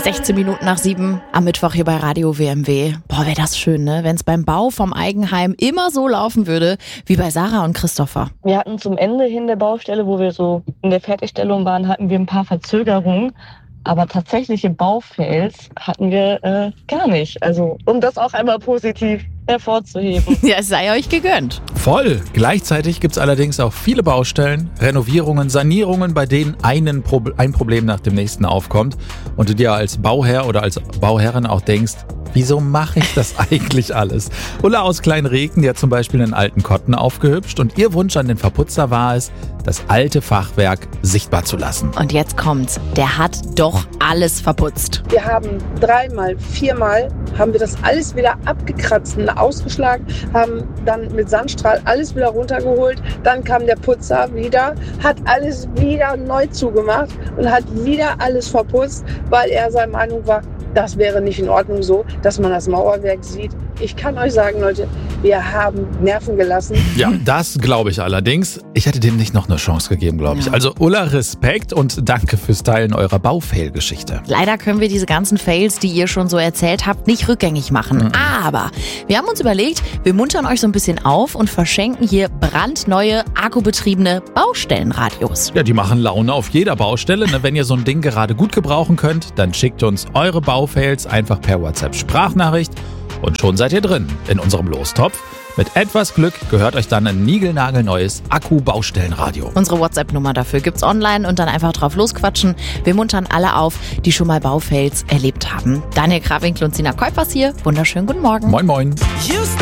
16 Minuten nach 7 am Mittwoch hier bei Radio WMW. Boah, wäre das schön, ne? Wenn es beim Bau vom Eigenheim immer so laufen würde, wie bei Sarah und Christopher. Wir hatten zum Ende hin der Baustelle, wo wir so in der Fertigstellung waren, hatten wir ein paar Verzögerungen. Aber tatsächliche Baufails hatten wir gar nicht. Also, um das auch einmal positiv hervorzuheben. Ja, es sei euch gegönnt. Voll. Gleichzeitig gibt es allerdings auch viele Baustellen, Renovierungen, Sanierungen, bei denen ein Problem nach dem nächsten aufkommt und du dir als Bauherr oder als Bauherrin auch denkst, wieso mache ich das eigentlich alles? Ulla aus Kleinreken, die hat zum Beispiel einen alten Kotten aufgehübscht und ihr Wunsch an den Verputzer war es, das alte Fachwerk sichtbar zu lassen. Und jetzt kommt's. Der hat doch alles verputzt. Wir haben 3-mal, 4-mal haben wir das alles wieder abgekratzt und ausgeschlagen, haben dann mit Sandstrahl alles wieder runtergeholt. Dann kam der Putzer wieder, hat alles wieder neu zugemacht und hat wieder alles verputzt, weil er seiner Meinung war, das wäre nicht in Ordnung so, dass man das Mauerwerk sieht. Ich kann euch sagen, Leute, wir haben Nerven gelassen. Ja, das glaube ich allerdings. Ich hätte dem nicht noch eine Chance gegeben, glaube ich. Also Ulla, Respekt und danke fürs Teilen eurer Baufail-Geschichte. Leider können wir diese ganzen Fails, die ihr schon so erzählt habt, nicht rückgängig machen. Aber wir haben uns überlegt, wir muntern euch so ein bisschen auf und verschenken hier brandneue, akkubetriebene Baustellenradios. Ja, die machen Laune auf jeder Baustelle. Wenn ihr so ein Ding gerade gut gebrauchen könnt, dann schickt uns eure Baufails einfach per WhatsApp-Sprachnachricht und schon seid ihr drin in unserem Lostopf. Mit etwas Glück gehört euch dann ein niegelnagelneues Akku-Baustellenradio. Unsere WhatsApp-Nummer dafür gibt's online und dann einfach drauf losquatschen. Wir muntern alle auf, die schon mal Baufails erlebt haben. Daniel Krawinkel und Sina Kuipers hier. Wunderschönen guten Morgen. Moin, moin.